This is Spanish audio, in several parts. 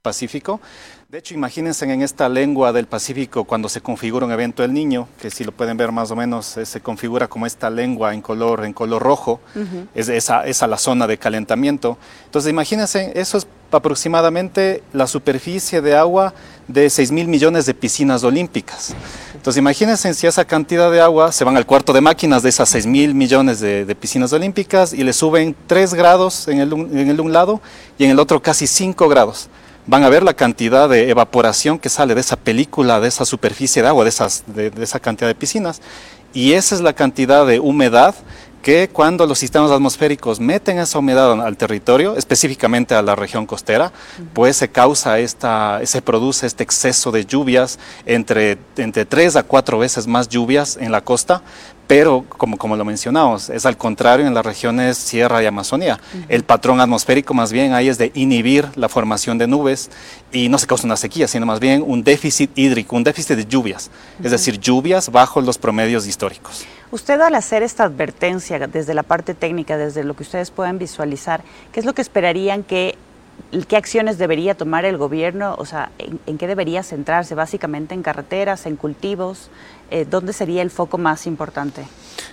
Pacífico. De hecho, imagínense en esta lengua del Pacífico cuando se configura un evento del Niño, que si lo pueden ver más o menos, se configura como esta lengua en color rojo, es esa la zona de calentamiento. Entonces, imagínense, eso es aproximadamente la superficie de agua de 6.000 millones de piscinas olímpicas. Entonces, imagínense si esa cantidad de agua se van al cuarto de máquinas de esas 6.000 millones de piscinas olímpicas y le suben 3 grados en el un lado y en el otro casi 5 grados. Van a ver la cantidad de evaporación que sale de esa película, de esa superficie de agua, de esa cantidad de piscinas. Y esa es la cantidad de humedad que cuando los sistemas atmosféricos meten esa humedad al territorio, específicamente a la región costera, pues se produce este exceso de lluvias, entre 3 a 4 veces más lluvias en la costa, pero como lo mencionamos, es al contrario en las regiones Sierra y Amazonía. El patrón atmosférico más bien ahí es de inhibir la formación de nubes y no se causa una sequía, sino más bien un déficit hídrico, un déficit de lluvias, es decir, lluvias bajo los promedios históricos. Usted al hacer esta advertencia desde la parte técnica, desde lo que ustedes puedan visualizar, ¿qué es lo que esperarían qué acciones debería tomar el gobierno? O sea, ¿en qué debería centrarse? ¿Básicamente en carreteras, en cultivos? ¿Dónde sería el foco más importante?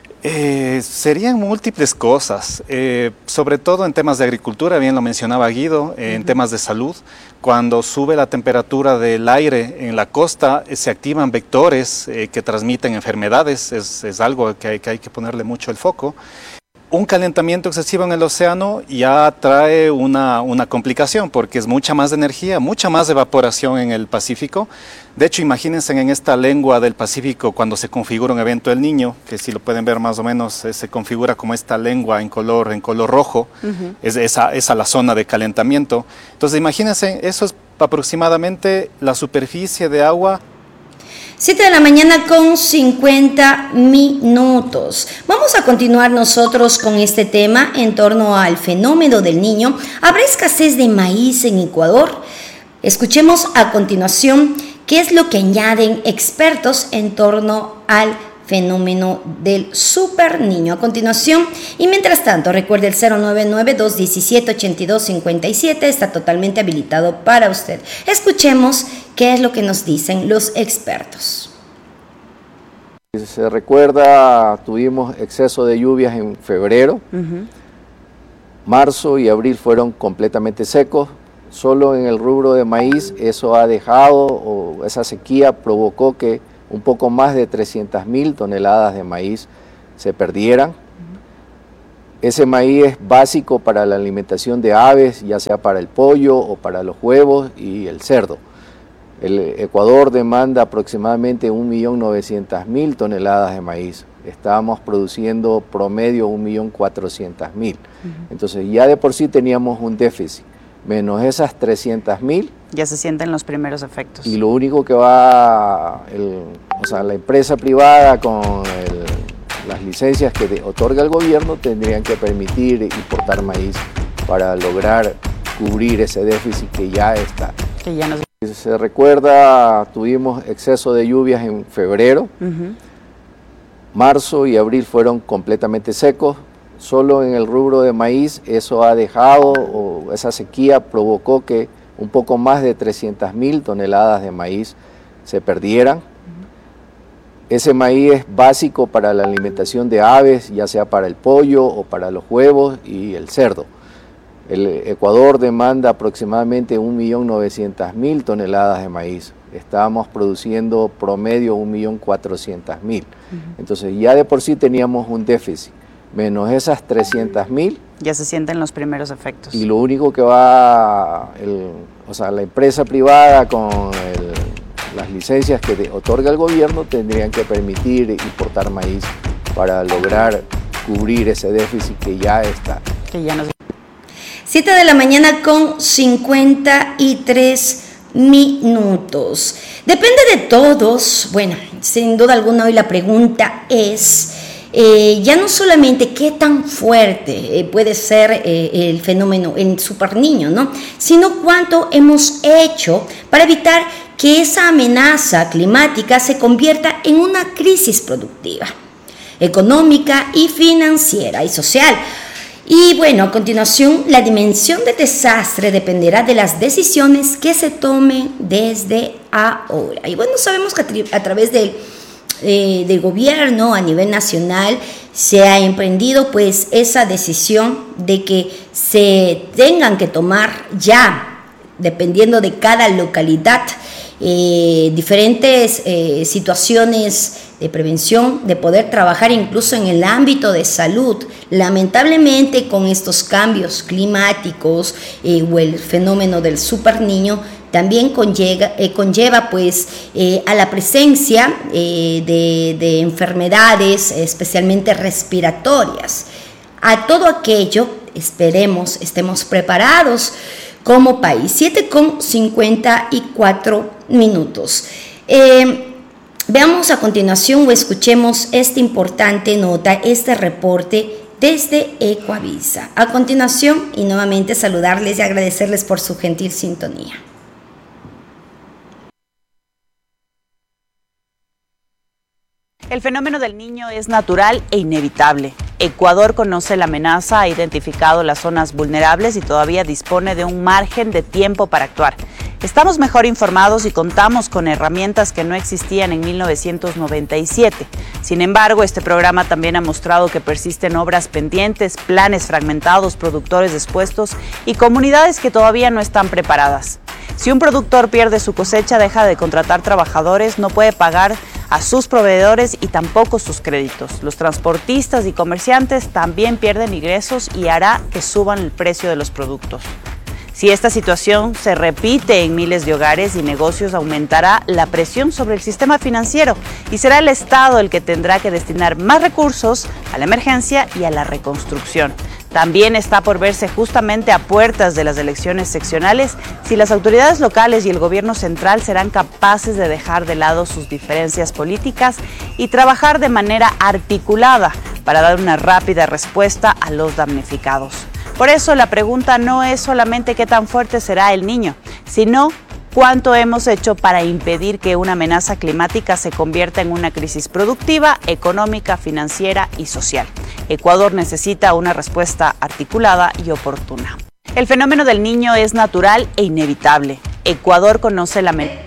Serían múltiples cosas, sobre todo en temas de agricultura, bien lo mencionaba Guido, en temas de salud. Cuando sube la temperatura del aire en la costa, se activan vectores que transmiten enfermedades, es algo que hay que ponerle mucho el foco. Un calentamiento excesivo en el océano ya trae una complicación porque es mucha más energía, mucha más evaporación en el Pacífico. De hecho, imagínense en esta lengua del Pacífico cuando se configura un evento del Niño, que si lo pueden ver más o menos, se configura como esta lengua en color rojo, es esa la zona de calentamiento. Entonces, imagínense, eso es aproximadamente la superficie de agua. 7 de la mañana con 50 minutos. Vamos a continuar nosotros con este tema en torno al fenómeno del Niño. ¿Habrá escasez de maíz en Ecuador? Escuchemos a continuación qué es lo que añaden expertos en torno al fenómeno del Super Niño. A continuación, y mientras tanto, recuerde el 099-217-8257 está totalmente habilitado para usted. Escuchemos qué es lo que nos dicen los expertos. Si se recuerda, tuvimos exceso de lluvias en febrero. Marzo y abril fueron completamente secos. Solo en el rubro de maíz eso ha dejado, o esa sequía provocó que un poco más de 300.000 toneladas de maíz se perdieran. Ese maíz es básico para la alimentación de aves, ya sea para el pollo o para los huevos y el cerdo. El Ecuador demanda aproximadamente 1.900.000 toneladas de maíz. Estábamos produciendo promedio 1.400.000. Entonces ya de por sí teníamos un déficit. Menos esas 300.000. Ya se sienten los primeros efectos. Y lo único que va, la empresa privada con las licencias que otorga el gobierno tendrían que permitir importar maíz para lograr cubrir ese déficit que ya está. Que ya nos... Si se recuerda, tuvimos exceso de lluvias en febrero. Marzo y abril fueron completamente secos. Solo en el rubro de maíz eso ha dejado, o esa sequía provocó que un poco más de 300.000 toneladas de maíz se perdieran. Ese maíz es básico para la alimentación de aves, ya sea para el pollo o para los huevos y el cerdo. El Ecuador demanda aproximadamente 1.900.000 toneladas de maíz. Estábamos produciendo promedio 1.400.000. Entonces ya de por sí teníamos un déficit. Menos esas 300.000. Ya se sienten los primeros efectos. Y lo único que va, la empresa privada con las licencias que otorga el gobierno tendrían que permitir importar maíz para lograr cubrir ese déficit que ya está. Que ya nos... 7 de la mañana con 53 minutos. Depende de todos. Bueno, sin duda alguna hoy la pregunta es... ya no solamente qué tan fuerte puede ser el fenómeno en Super Niño, ¿no? Sino cuánto hemos hecho para evitar que esa amenaza climática se convierta en una crisis productiva, económica y financiera y social. Y bueno, a continuación, la dimensión del desastre dependerá de las decisiones que se tomen desde ahora. Y bueno, sabemos que a través del gobierno a nivel nacional se ha emprendido pues esa decisión de que se tengan que tomar ya, dependiendo de cada localidad, diferentes situaciones de prevención, de poder trabajar incluso en el ámbito de salud. Lamentablemente, con estos cambios climáticos o el fenómeno del superniño, también conlleva pues a la presencia de enfermedades, especialmente respiratorias. A todo aquello, esperemos, estemos preparados como país. 7:54 veamos a continuación o escuchemos esta importante nota, este reporte desde Ecuavisa. A continuación, y nuevamente saludarles y agradecerles por su gentil sintonía. El fenómeno del niño es natural e inevitable. Ecuador conoce la amenaza, ha identificado las zonas vulnerables y todavía dispone de un margen de tiempo para actuar. Estamos mejor informados y contamos con herramientas que no existían en 1997. Sin embargo, este programa también ha mostrado que persisten obras pendientes, planes fragmentados, productores expuestos y comunidades que todavía no están preparadas. Si un productor pierde su cosecha, deja de contratar trabajadores, no puede pagar a sus proveedores y tampoco sus créditos. Los transportistas y comerciantes también pierden ingresos y hará que suban el precio de los productos. Si esta situación se repite en miles de hogares y negocios, aumentará la presión sobre el sistema financiero y será el Estado el que tendrá que destinar más recursos a la emergencia y a la reconstrucción. También está por verse justamente a puertas de las elecciones seccionales si las autoridades locales y el gobierno central serán capaces de dejar de lado sus diferencias políticas y trabajar de manera articulada para dar una rápida respuesta a los damnificados. Por eso la pregunta no es solamente qué tan fuerte será el niño, sino cuánto hemos hecho para impedir que una amenaza climática se convierta en una crisis productiva, económica, financiera y social. Ecuador necesita una respuesta articulada y oportuna. El fenómeno del niño es natural e inevitable. Ecuador conoce la amenaza.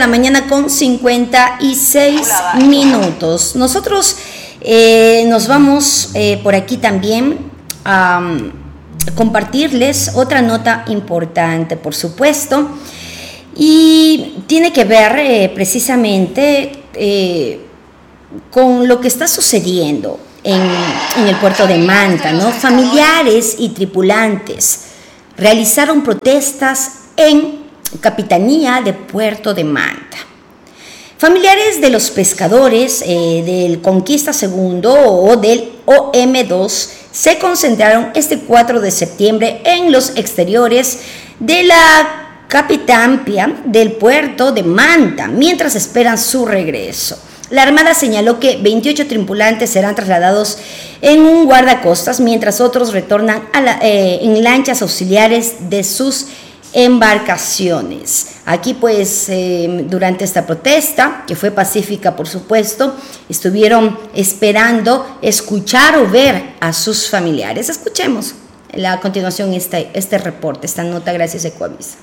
7:56. Nosotros nos vamos por aquí también a compartirles otra nota importante, por supuesto, y tiene que ver precisamente con lo que está sucediendo en el puerto de Manta, ¿no? Familiares y tripulantes realizaron protestas en Capitanía de Puerto de Manta. Familiares de los pescadores del Conquista Segundo o del OM2 se concentraron este 4 de septiembre en los exteriores de la Capitampia del puerto de Manta, mientras esperan su regreso. La Armada señaló que 28 tripulantes serán trasladados en un guardacostas, mientras otros retornan en lanchas auxiliares de sus embarcaciones. Aquí pues durante esta protesta, que fue pacífica por supuesto, estuvieron esperando escuchar o ver a sus familiares. Escuchemos a continuación este reporte, esta nota, gracias a Ecuavisa.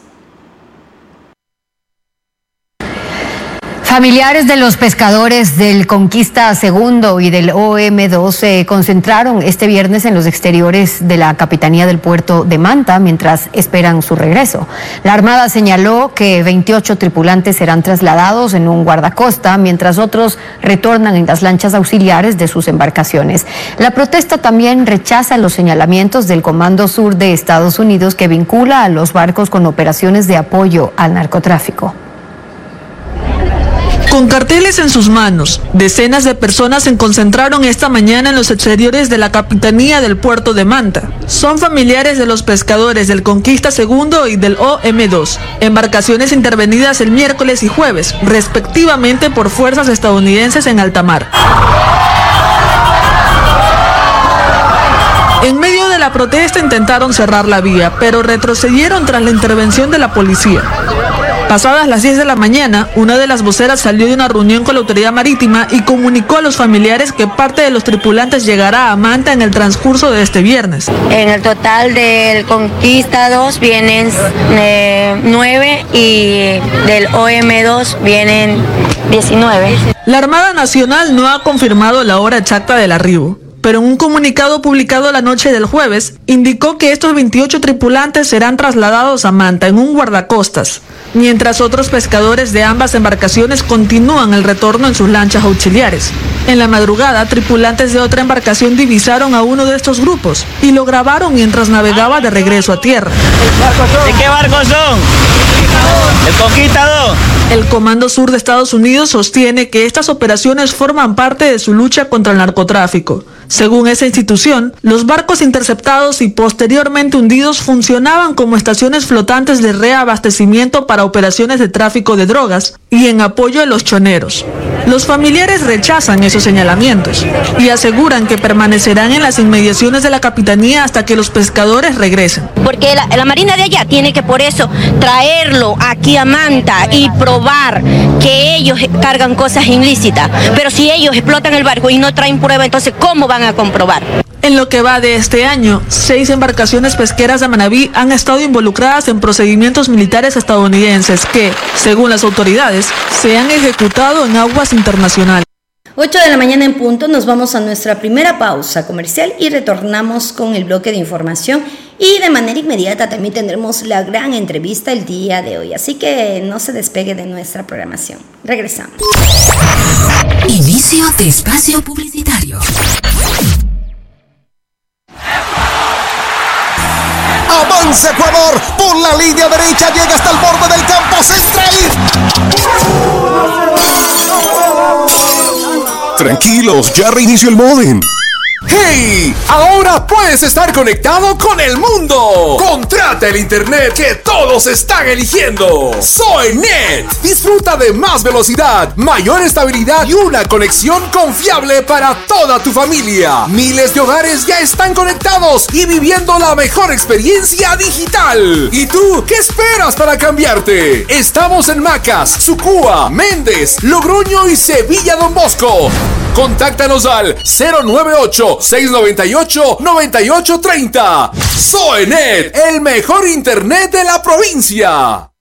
Familiares de los pescadores del Conquista Segundo y del OM2 se concentraron este viernes en los exteriores de la Capitanía del Puerto de Manta mientras esperan su regreso. La Armada señaló que 28 tripulantes serán trasladados en un guardacosta, mientras otros retornan en las lanchas auxiliares de sus embarcaciones. La protesta también rechaza los señalamientos del Comando Sur de Estados Unidos que vincula a los barcos con operaciones de apoyo al narcotráfico. Con carteles en sus manos, decenas de personas se concentraron esta mañana en los exteriores de la Capitanía del Puerto de Manta. Son familiares de los pescadores del Conquista Segundo y del OM2, embarcaciones intervenidas el miércoles y jueves, respectivamente por fuerzas estadounidenses en alta mar. En medio de la protesta intentaron cerrar la vía, pero retrocedieron tras la intervención de la policía. Pasadas las 10 de la mañana, una de las voceras salió de una reunión con la autoridad marítima y comunicó a los familiares que parte de los tripulantes llegará a Manta en el transcurso de este viernes. En el total del Conquista 2 vienen 9 y del OM2 vienen 19. La Armada Nacional no ha confirmado la hora exacta del arribo, pero en un comunicado publicado la noche del jueves, indicó que estos 28 tripulantes serán trasladados a Manta en un guardacostas, mientras otros pescadores de ambas embarcaciones continúan el retorno en sus lanchas auxiliares. En la madrugada, tripulantes de otra embarcación divisaron a uno de estos grupos y lo grabaron mientras navegaba de regreso a tierra. ¿De qué barcos son? El Conquistador. El Comando Sur de Estados Unidos sostiene que estas operaciones forman parte de su lucha contra el narcotráfico. Según esa institución, los barcos interceptados y posteriormente hundidos funcionaban como estaciones flotantes de reabastecimiento para operaciones de tráfico de drogas y en apoyo de los choneros. Los familiares rechazan esos señalamientos y aseguran que permanecerán en las inmediaciones de la capitanía hasta que los pescadores regresen. Porque la Marina de allá tiene que por eso traerlo aquí a Manta y probar que ellos cargan cosas ilícitas. Pero si ellos explotan el barco y no traen prueba, entonces ¿cómo van a comprobar? En lo que va de este año, 6 embarcaciones pesqueras de Manabí han estado involucradas en procedimientos militares estadounidenses que, según las autoridades, se han ejecutado en aguas internacionales. 8 de la mañana en punto, nos vamos a nuestra primera pausa comercial y retornamos con el bloque de información y de manera inmediata también tendremos la gran entrevista el día de hoy, así que no se despegue de nuestra programación. Regresamos. Inicio de espacio publicitario. Avanza Ecuador, por la línea derecha llega hasta el borde del campo central. Tranquilos, ya reinició el módem. ¡Hey! Ahora puedes estar conectado con el mundo. Contrata el internet que todos están eligiendo. SoyNet. Disfruta de más velocidad, mayor estabilidad y una conexión confiable para toda tu familia. Miles de hogares ya están conectados y viviendo la mejor experiencia digital. ¿Y tú qué esperas para cambiarte? Estamos en Macas, Sucúa, Méndez, Logroño y Sevilla Don Bosco. Contáctanos al 098-698-9830. SoyNet, el mejor internet de la provincia.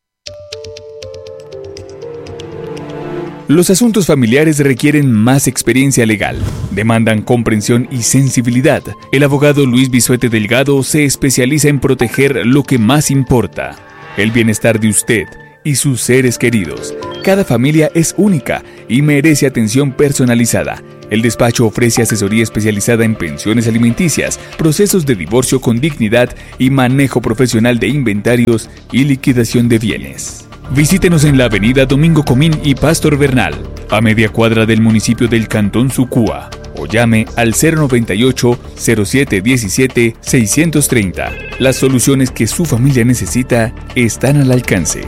Los asuntos familiares requieren más experiencia legal, demandan comprensión y sensibilidad. El abogado Luis Bisuete Delgado se especializa en proteger lo que más importa, el bienestar de usted y sus seres queridos. Cada familia es única y merece atención personalizada. El despacho ofrece asesoría especializada en pensiones alimenticias, procesos de divorcio con dignidad y manejo profesional de inventarios y liquidación de bienes. Visítenos en la avenida Domingo Comín y Pastor Bernal, a media cuadra del municipio del Cantón Sucúa, o llame al 098-0717-630. Las soluciones que su familia necesita están al alcance.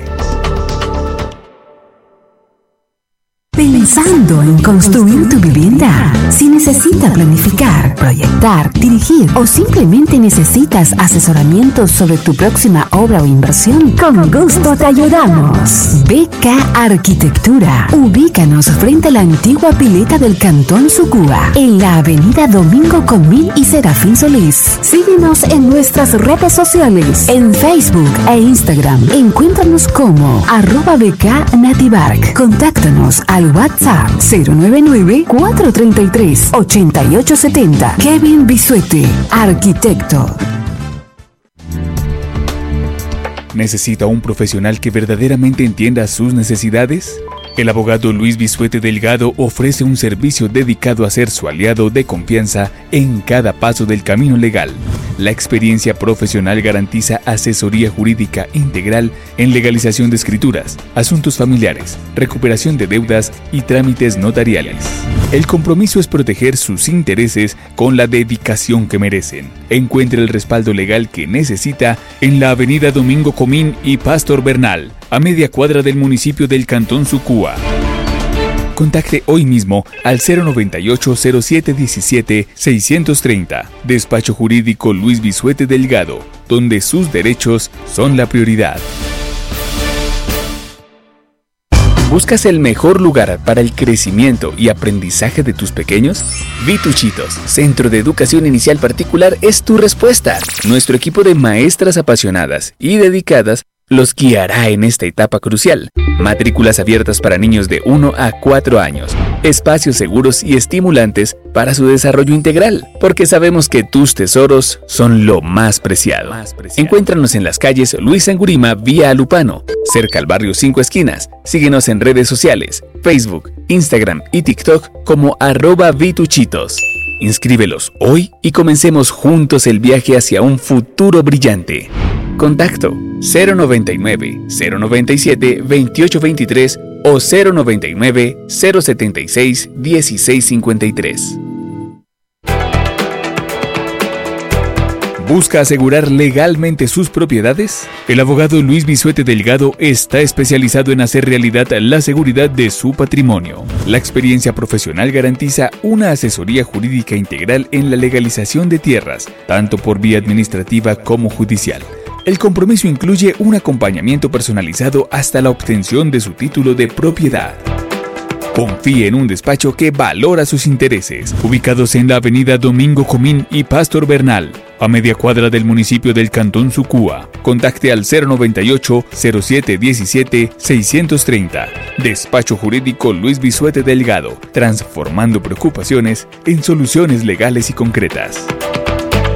Pensando en construir tu vivienda, si necesitas planificar, proyectar, dirigir o simplemente necesitas asesoramiento sobre tu próxima obra o inversión, con gusto te ayudamos. BK Arquitectura. Ubícanos frente a la antigua pileta del Cantón Sucúa, en la avenida Domingo Comín y Serafín Solís. Síguenos en nuestras redes sociales, en Facebook e Instagram. Encuéntranos como @BK Nativark. Contáctanos al WhatsApp 099-433-8870. Kevin Bisuete, arquitecto. ¿Necesita un profesional que verdaderamente entienda sus necesidades? El abogado Luis Bisuete Delgado ofrece un servicio dedicado a ser su aliado de confianza en cada paso del camino legal. La experiencia profesional garantiza asesoría jurídica integral en legalización de escrituras, asuntos familiares, recuperación de deudas y trámites notariales. El compromiso es proteger sus intereses con la dedicación que merecen. Encuentre el respaldo legal que necesita en la avenida Domingo Comín y Pastor Bernal, a media cuadra del municipio del Cantón Sucúa. Contacte hoy mismo al 098-0717-630. Despacho Jurídico Luis Bisuete Delgado, donde sus derechos son la prioridad. ¿Buscas el mejor lugar para el crecimiento y aprendizaje de tus pequeños? Vituchitos, Centro de Educación Inicial Particular, es tu respuesta. Nuestro equipo de maestras apasionadas y dedicadas los guiará en esta etapa crucial. Matrículas abiertas para niños de 1 a 4 años. Espacios seguros y estimulantes para su desarrollo integral, porque sabemos que tus tesoros son lo más preciado. Encuéntranos en las calles Luis Angurima vía Alupano, cerca al barrio 5 Esquinas. Síguenos en redes sociales, Facebook, Instagram y TikTok como @vituchitos. Inscríbelos hoy y comencemos juntos el viaje hacia un futuro brillante. Contacto 099 097 2823 o 099 076 1653. ¿Busca asegurar legalmente sus propiedades? El abogado Luis Bisuete Delgado está especializado en hacer realidad la seguridad de su patrimonio. La experiencia profesional garantiza una asesoría jurídica integral en la legalización de tierras, tanto por vía administrativa como judicial. El compromiso incluye un acompañamiento personalizado hasta la obtención de su título de propiedad. Confíe en un despacho que valora sus intereses, ubicados en la avenida Domingo Comín y Pastor Bernal, a media cuadra del municipio del Cantón Sucúa. Contacte al 098-0717-630. Despacho Jurídico Luis Bisuete Delgado, transformando preocupaciones en soluciones legales y concretas.